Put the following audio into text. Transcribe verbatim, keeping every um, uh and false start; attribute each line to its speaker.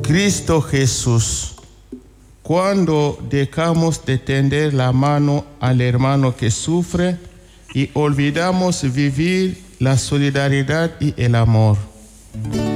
Speaker 1: Cristo Jesús, cuando dejamos de tender la mano al hermano que sufre y olvidamos vivir la solidaridad y el amor.